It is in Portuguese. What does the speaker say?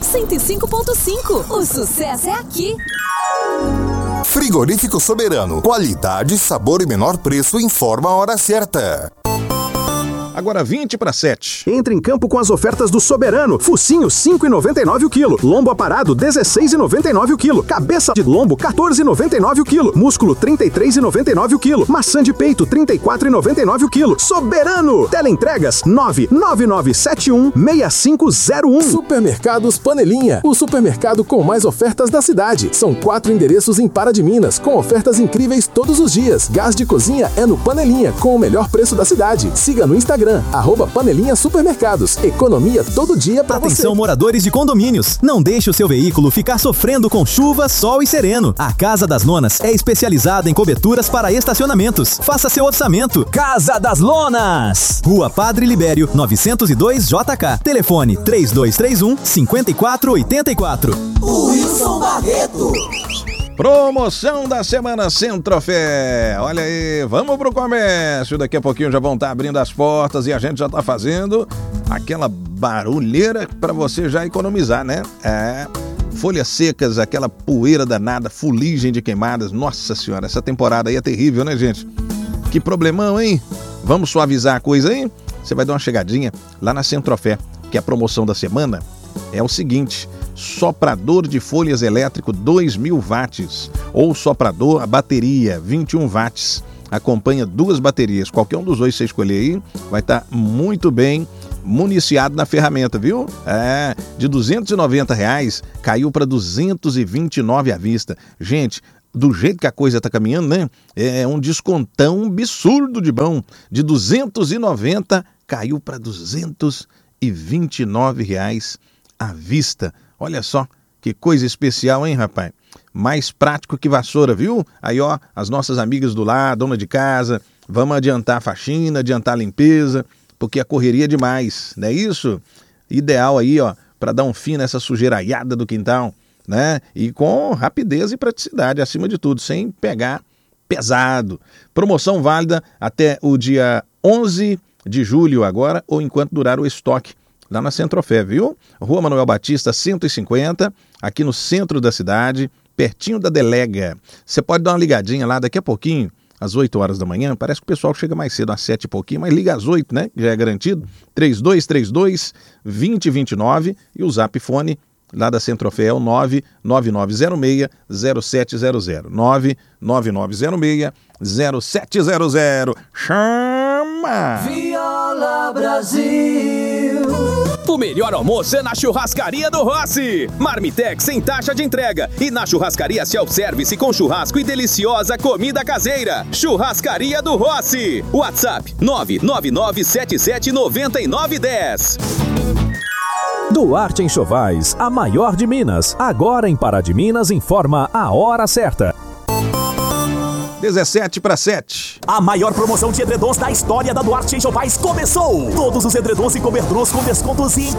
105.5. O sucesso é aqui. Frigorífico Soberano. Qualidade, sabor e menor preço. Informa a hora certa. Agora 20:07. Entre em campo com as ofertas do Soberano. Focinho, 5,99 o quilo. Lombo aparado, 16,99 o quilo. Cabeça de lombo, 14,99 o quilo. Músculo, 33,99 o quilo. Maçã de peito, 34,99 o quilo. Soberano. Teleentregas, 999716501. Supermercados Panelinha. O supermercado com mais ofertas da cidade. São 4 endereços em Pará de Minas, com ofertas incríveis todos os dias. Gás de cozinha é no Panelinha, com o melhor preço da cidade. Siga no Instagram, @Panelinha Supermercados. Economia todo dia pra você. Atenção, moradores de condomínios. Não deixe o seu veículo ficar sofrendo com chuva, sol e sereno. A Casa das Lonas é especializada em coberturas para estacionamentos. Faça seu orçamento. Casa das Lonas. Rua Padre Libério, 902 JK. Telefone 3231-5484. Wilson Barreto. Promoção da semana Centrofé. Olha aí, vamos pro comércio. Daqui a pouquinho já vão estar abrindo as portas e a gente já tá fazendo aquela barulheira para você já economizar, né? Folhas secas, aquela poeira danada, fuligem de queimadas. Nossa senhora, essa temporada aí é terrível, né, gente? Que problemão, hein? Vamos suavizar a coisa aí? Você vai dar uma chegadinha lá na Centrofé, que a promoção da semana é o seguinte: soprador de folhas elétrico 2.000 watts ou soprador a bateria 21 watts. Acompanha 2 baterias, qualquer um dos dois você escolher aí, vai estar muito bem municiado na ferramenta, viu? De R$290 caiu para R$229 à vista. Gente, do jeito que a coisa tá caminhando, né? É um descontão absurdo de bom. De 290 caiu para R$229 à vista. Olha só, que coisa especial, hein, rapaz? Mais prático que vassoura, viu? Aí, ó, as nossas amigas do lar, dona de casa, vamos adiantar a faxina, adiantar a limpeza, porque a correria é demais, não é isso? Ideal aí, ó, para dar um fim nessa sujeiraiada do quintal, né? E com rapidez e praticidade, acima de tudo, sem pegar pesado. Promoção válida até o dia 11 de julho agora, ou enquanto durar o estoque. Lá na Centrofé, viu? Rua Manuel Batista, 150, aqui no centro da cidade, pertinho da Delega. Você pode dar uma ligadinha lá daqui a pouquinho, às 8 horas da manhã. Parece que o pessoal chega mais cedo, às 7 e pouquinho, mas liga às 8, né? Já é garantido. 3232-2029 e o Zap Fone lá da Centrofé é o 99906-0700. 99906-0700. Chama! Viola Brasil. O melhor almoço é na Churrascaria do Rossi. Marmitex sem taxa de entrega. E na Churrascaria Self-Service com churrasco e deliciosa comida caseira. Churrascaria do Rossi. WhatsApp 999779910. Duarte Enxovais, a maior de Minas. Agora em Pará de Minas informa a hora certa. 17:07. A maior promoção de edredons da história da Duarte Enxovais começou! Todos os edredons e cobertores com descontos incríveis.